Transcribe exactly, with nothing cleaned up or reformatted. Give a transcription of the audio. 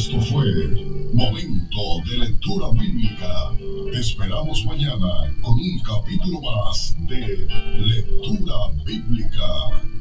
Esto fue Momento de Lectura Bíblica. Te esperamos mañana con un capítulo más de Lectura Bíblica.